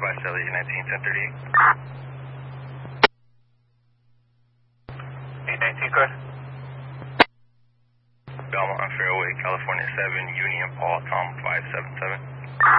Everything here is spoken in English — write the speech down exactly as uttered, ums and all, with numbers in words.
request L E nineteen ten thirty-eight. eight nineteen, go ahead. Belmont Fairway, California seven, Union Paul, Tom five seven seven.